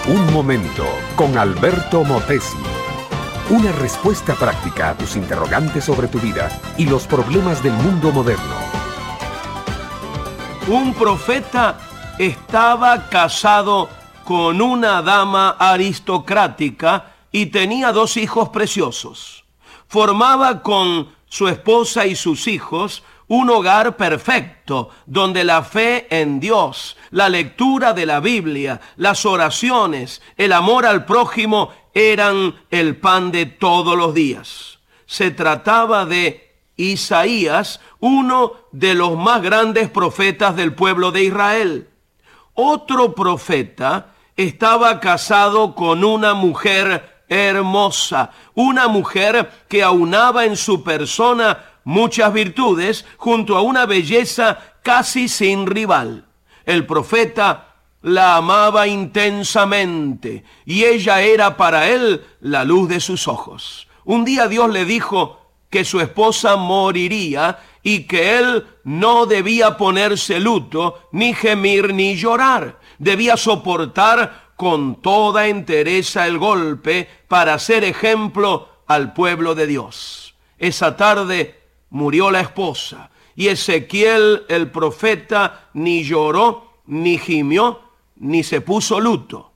Un momento con Alberto Motesi. Una respuesta práctica a tus interrogantes sobre tu vida y los problemas del mundo moderno. Un profeta estaba casado con una dama aristocrática y tenía 2 hijos preciosos. Formaba con su esposa y sus hijos un hogar perfecto, donde la fe en Dios, la lectura de la Biblia, las oraciones, el amor al prójimo eran el pan de todos los días. Se trataba de Isaías, uno de los más grandes profetas del pueblo de Israel. Otro profeta estaba casado con una mujer hermosa, una mujer que aunaba en su persona muchas virtudes junto a una belleza casi sin rival. El profeta la amaba intensamente y ella era para él la luz de sus ojos. Un día Dios le dijo que su esposa moriría y que él no debía ponerse luto, ni gemir, ni llorar. Debía soportar con toda entereza el golpe para ser ejemplo al pueblo de Dios. Esa tarde murió la esposa y Ezequiel el profeta ni lloró, ni gimió, ni se puso luto.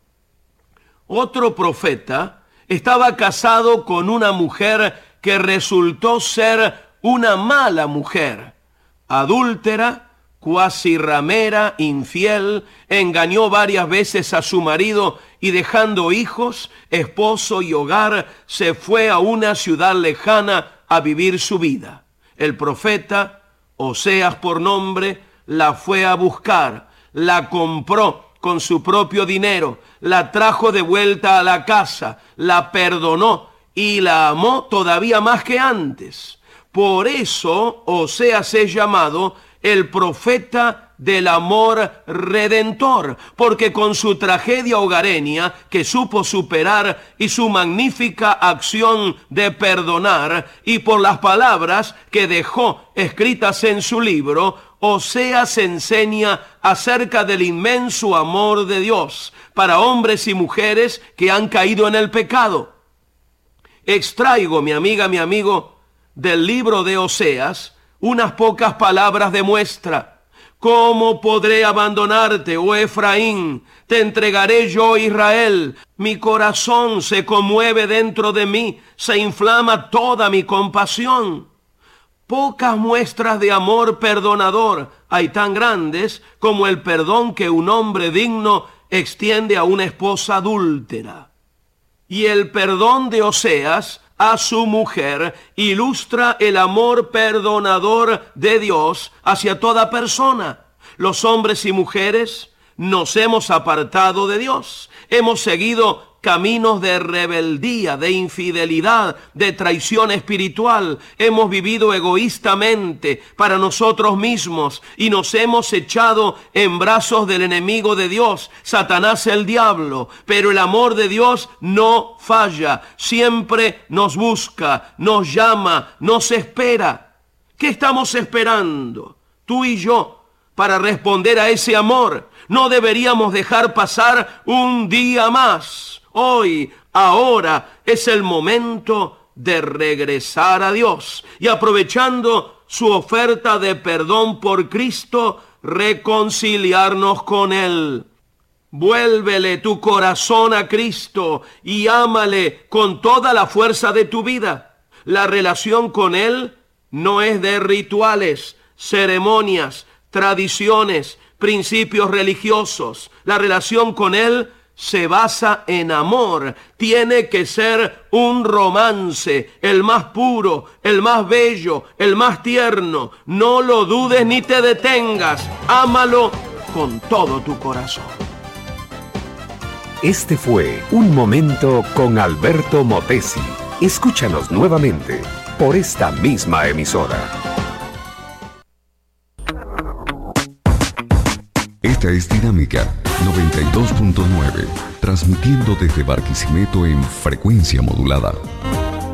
Otro profeta estaba casado con una mujer que resultó ser una mala mujer, adúltera, cuasi ramera, infiel, engañó varias veces a su marido y dejando hijos, esposo y hogar, se fue a una ciudad lejana a vivir su vida. El profeta, Oseas por nombre, la fue a buscar, la compró con su propio dinero, la trajo de vuelta a la casa, la perdonó y la amó todavía más que antes. Por eso Oseas es llamado el profeta del amor redentor, porque con su tragedia hogareña que supo superar y su magnífica acción de perdonar y por las palabras que dejó escritas en su libro, Oseas enseña acerca del inmenso amor de Dios para hombres y mujeres que han caído en el pecado. Extraigo, mi amiga, mi amigo, del libro de Oseas unas pocas palabras de muestra. ¿Cómo podré abandonarte, oh Efraín? Te entregaré yo, Israel. Mi corazón se conmueve dentro de mí, se inflama toda mi compasión. Pocas muestras de amor perdonador hay tan grandes como el perdón que un hombre digno extiende a una esposa adúltera. Y el perdón de Oseas a su mujer ilustra el amor perdonador de Dios hacia toda persona. Los hombres y mujeres nos hemos apartado de Dios, hemos seguido caminos de rebeldía, de infidelidad, de traición espiritual. Hemos vivido egoístamente para nosotros mismos y nos hemos echado en brazos del enemigo de Dios, Satanás el diablo. Pero el amor de Dios no falla, siempre nos busca, nos llama, nos espera. ¿Qué estamos esperando, tú y yo, para responder a ese amor? No deberíamos dejar pasar un día más. Hoy, ahora, es el momento de regresar a Dios y aprovechando su oferta de perdón por Cristo, reconciliarnos con Él. Vuélvele tu corazón a Cristo y ámale con toda la fuerza de tu vida. La relación con Él no es de rituales, ceremonias, tradiciones, principios religiosos. La relación con Él se basa en amor. Tiene que ser un romance, el más puro, el más bello, el más tierno. No lo dudes ni te detengas. Ámalo con todo tu corazón. Este fue Un Momento con Alberto Motesi. Escúchanos nuevamente por esta misma emisora. Esta es Dinámica 92.9, transmitiendo desde Barquisimeto en frecuencia modulada.